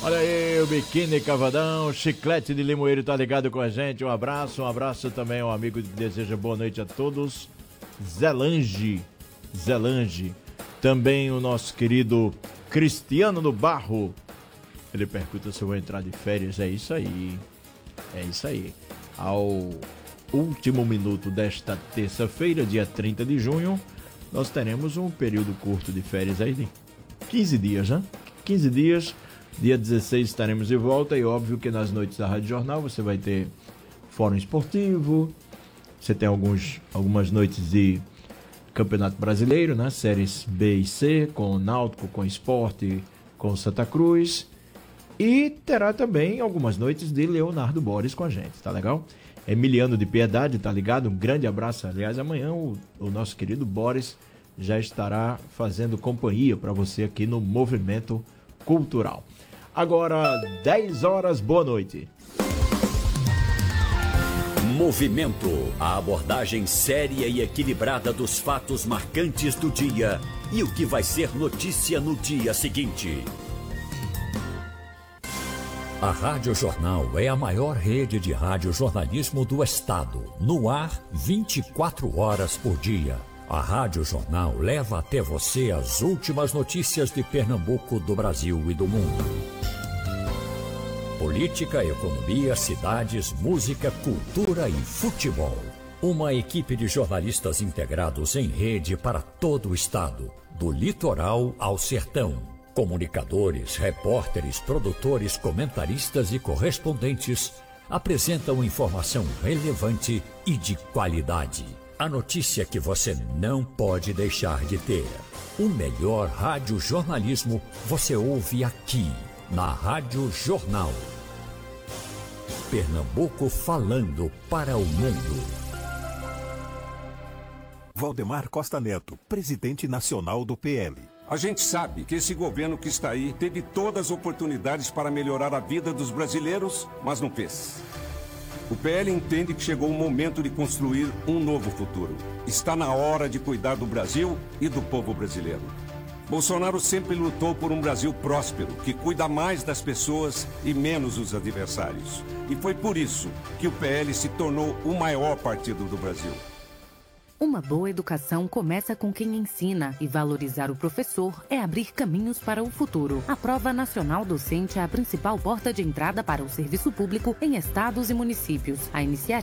Olha aí, o Biquíni Cavadão, Chiclete de Limoeiro tá ligado com a gente. Um abraço também ao amigo que deseja boa noite a todos. Zelange. Também o nosso querido Cristiano do Barro. Ele pergunta se eu vou entrar de férias. É isso aí. Ao último minuto desta terça-feira, dia 30 de junho, nós teremos um período curto de férias aí de 15 dias, né? 15 dias. Dia 16 estaremos de volta e óbvio que nas noites da Rádio Jornal você vai ter fórum esportivo, você tem algumas noites de Campeonato Brasileiro, né? Séries B e C, com o Náutico, com o Sport, com o Santa Cruz, e terá também algumas noites de Leonardo Boris com a gente, tá legal? Emiliano de Piedade, tá ligado? Um grande abraço. Aliás, amanhã o nosso querido Boris já estará fazendo companhia para você aqui no Movimento Cultural. Agora, 10 horas, boa noite. Movimento, a abordagem séria e equilibrada dos fatos marcantes do dia e o que vai ser notícia no dia seguinte. A Rádio Jornal é a maior rede de radiojornalismo do estado, no ar 24 horas por dia. A Rádio Jornal leva até você as últimas notícias de Pernambuco, do Brasil e do mundo. Política, economia, cidades, música, cultura e futebol. Uma equipe de jornalistas integrados em rede para todo o estado, do litoral ao sertão. Comunicadores, repórteres, produtores, comentaristas e correspondentes apresentam informação relevante e de qualidade. A notícia que você não pode deixar de ter. O melhor radiojornalismo você ouve aqui, na Rádio Jornal. Pernambuco falando para o mundo. Valdemar Costa Neto, presidente nacional do PL. A gente sabe que esse governo que está aí teve todas as oportunidades para melhorar a vida dos brasileiros, mas não fez. O PL entende que chegou o momento de construir um novo futuro. Está na hora de cuidar do Brasil e do povo brasileiro. Bolsonaro sempre lutou por um Brasil próspero, que cuida mais das pessoas e menos dos adversários. E foi por isso que o PL se tornou o maior partido do Brasil. Uma boa educação começa com quem ensina, e valorizar o professor é abrir caminhos para o futuro. A Prova Nacional Docente é a principal porta de entrada para o serviço público em estados e municípios. A iniciativa